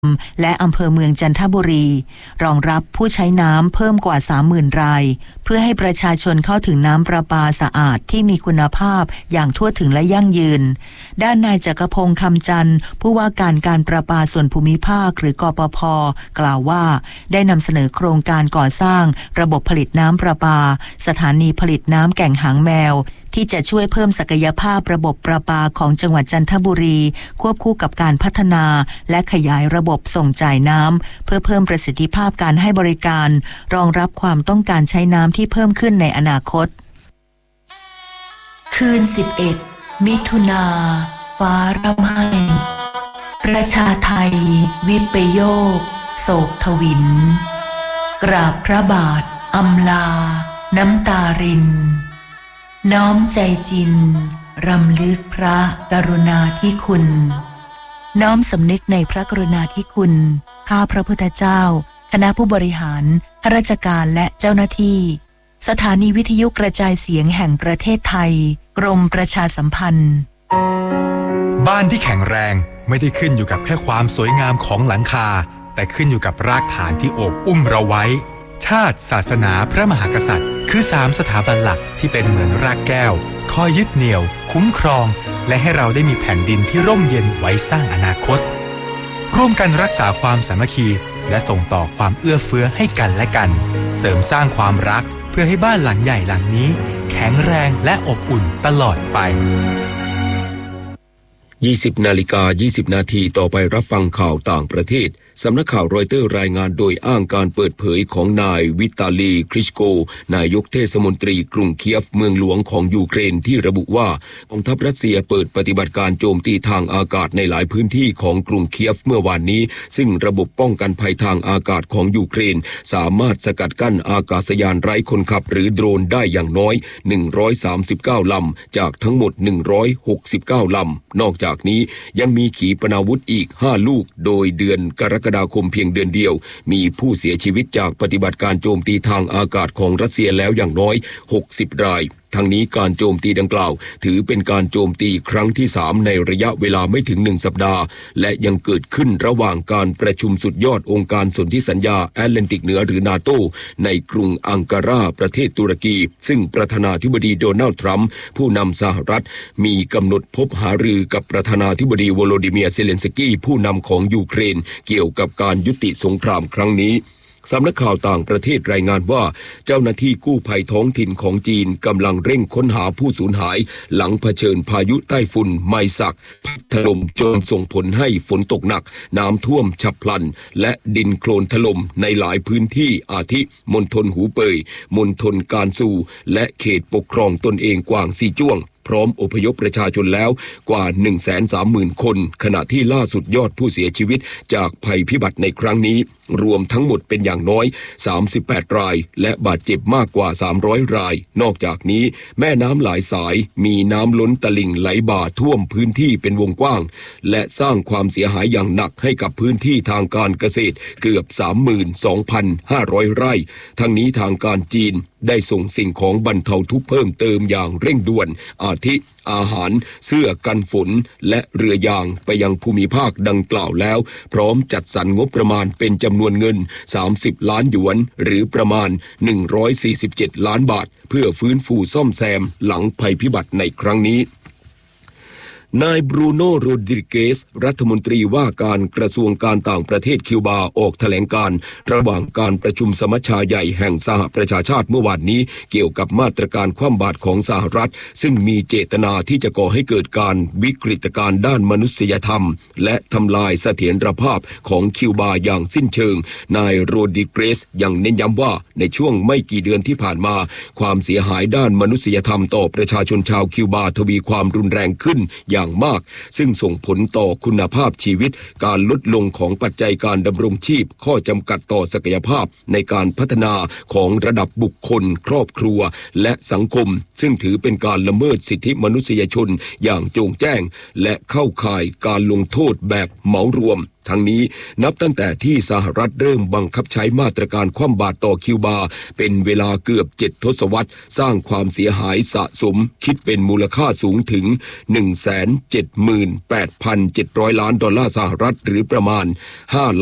และอำเภอเมืองจันทบุรีรองรับผู้ใช้น้ำเพิ่มกว่า 30,000 รายเพื่อให้ประชาชนเข้าถึงน้ำประปาสะอาดที่มีคุณภาพอย่างทั่วถึงและยั่งยืนด้านนายจักรพงษ์คำจันทร์ผู้ว่าการประปาส่วนภูมิภาคหรือกปภ.กล่าวว่าได้นำเสนอโครงการก่อสร้างระบบผลิตน้ำประปาสถานีผลิตน้ำแก่งหางแมวที่จะช่วยเพิ่มศักยภาพระบบประปาของจังหวัดจันทบุรีควบคู่กับการพัฒนาและขยายระบบส่งจ่ายน้ำเพื่อเพิ่มประสิทธิภาพการให้บริการรองรับความต้องการใช้น้ำที่เพิ่มขึ้นในอนาคตคืน11มิถุนาฟ้าร่ำไห้ประชาไทยวิปโยคโศกทวินกราบพระบาทอำลาน้ำตารินน้อมใจจินรำลึกพระกรุณาธิคุณน้อมสำนึกในพระกรุณาธิคุณข้าพระพุทธเจ้าคณะผู้บริหารข้าราชการและเจ้าหน้าที่สถานีวิทยุกระจายเสียงแห่งประเทศไทยกรมประชาสัมพันธ์บ้านที่แข็งแรงไม่ได้ขึ้นอยู่กับแค่ความสวยงามของหลังคาแต่ขึ้นอยู่กับรากฐานที่โอบอุ้มเราไว้ชาติศาสนาพระมหากษัตริย์คือ3สถาบันหลักที่เป็นเหมือนรากแก้วคอยยึดเหนี่ยวคุ้มครองและให้เราได้มีแผ่นดินที่ร่มเย็นไว้สร้างอนาคตร่วมกันรักษาความสามัคคีและส่งต่อความเอื้อเฟื้อให้กันและกันเสริมสร้างความรักเพื่อให้บ้านหลังใหญ่หลังนี้แข็งแรงและอบอุ่นตลอดไป 20:20 นาทีต่อไปรับฟังข่าวต่างประเทศสำนักข่าวรอยเตอร์รายงานโดยอ้างการเปิดเผยของนายวิตาลีคริชโกนายกเทศมนตรีกรุงเคียฟเมืองหลวงของยูเครนที่ระบุว่ากองทัพรัสเซียเปิดปฏิบัติการโจมตีทางอากาศในหลายพื้นที่ของกรุงเคียฟเมื่อวานนี้ซึ่งระบบป้องกันภัยทางอากาศของยูเครนสามารถสกัดกั้นอากาศยานไร้คนขับหรือโดรนได้อย่างน้อย139ลำจากทั้งหมด169ลำนอกจากนี้ยังมีขีปนาวุธอีก5ลูกโดยเดือนกรกฎาคมเพียงเดือนเดียวมีผู้เสียชีวิตจากปฏิบัติการโจมตีทางอากาศของรัสเซียแล้วอย่างน้อย60รายทั้งนี้การโจมตีดังกล่าวถือเป็นการโจมตีครั้งที่3ในระยะเวลาไม่ถึง1สัปดาห์และยังเกิดขึ้นระหว่างการประชุมสุดยอดองค์การสนธิสัญญาแอตแลนติกเหนือหรือนาโตในกรุงอังการาประเทศตุรกีซึ่งประธานาธิบดีโดนัลด์ทรัมป์ผู้นำสหรัฐมีกำหนดพบหารือกับประธานาธิบดีโวโลดิเมียร์เซเลนสกี้ผู้นำของยูเครนเกี่ยวกับการยุติสงครามครั้งนี้สำนักข่าวต่างประเทศรายงานว่าเจ้าหน้าที่กู้ภัยท้องถิ่นของจีนกำลังเร่งค้นหาผู้สูญหายหลังเผชิญพายุไต้ฝุ่นไมซักพัดถล่มจนส่งผลให้ฝนตกหนักน้ำท่วมฉับพลันและดินโคลนถล่มในหลายพื้นที่อาทิมณฑลหูเป่ยมณฑลกานซูและเขตปกครองตนเองกวางซีจ้วงพร้อมอพยพประชาชนแล้วกว่า 130,000 คนขณะที่ล่าสุดยอดผู้เสียชีวิตจากภัยพิบัติในครั้งนี้รวมทั้งหมดเป็นอย่างน้อย38รายและบาดเจ็บมากกว่า300รายนอกจากนี้แม่น้ำหลายสายมีน้ำล้นตลิ่งไหลบ่าท่วมพื้นที่เป็นวงกว้างและสร้างความเสียหายอย่างหนักให้กับพื้นที่ทางการเกษตรเกือบ 32,500 ไร่ทั้งนี้ทางการจีนได้ส่งสิ่งของบรรเทาทุกข์เพิ่มเติมอย่างเร่งด่วนอาทิอาหารเสื้อกันฝนและเรือยางไปยังภูมิภาคดังกล่าวแล้วพร้อมจัดสรรงบประมาณเป็นจำนวนเงิน30ล้านหยวนหรือประมาณ147ล้านบาทเพื่อฟื้นฟูซ่อมแซมหลังภัยพิบัติในครั้งนี้นายบรูโนโรดริเกสรัฐมนตรีว่าการกระทรวงการต่างประเทศคิวบาออกแถลงการณ์ระหว่างการประชุมสมัชชาใหญ่แห่งสหประชาชาติเมื่อวานนี้เกี่ยวกับมาตรการคว่ำบาตรของสหรัฐซึ่งมีเจตนาที่จะก่อให้เกิดการวิกฤตการณ์ด้านมนุษยธรรมและทำลายเสถียรภาพของคิวบาอย่างสิ้นเชิงนายโรดริเกสยังเน้นย้ำว่าในช่วงไม่กี่เดือนที่ผ่านมาความเสียหายด้านมนุษยธรรมต่อประชาชนชาวคิวบาทวีความรุนแรงขึ้นอย่างมากซึ่งส่งผลต่อคุณภาพชีวิตการลดลงของปัจจัยการดำรงชีพข้อจำกัดต่อศักยภาพในการพัฒนาของระดับบุคคลครอบครัวและสังคมซึ่งถือเป็นการละเมิดสิทธิมนุษยชนอย่างโจ่งแจ้งและเข้าข่ายการลงโทษแบบเหมารวมทั้งนี้นับตั้งแต่ที่สหรัฐเริ่มบังคับใช้มาตรการคว่ำบาตรต่อคิวบาเป็นเวลาเกือบ7 ทศวรรษสร้างความเสียหายสะสมคิดเป็นมูลค่าสูงถึง 178,700 ล้านดอลลาร์สหรัฐหรือประมาณ5